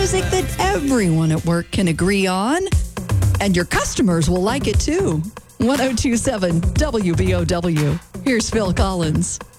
music that everyone at work can agree on. And your customers will like it too. 1027 WBOW. Here's Phil Collins.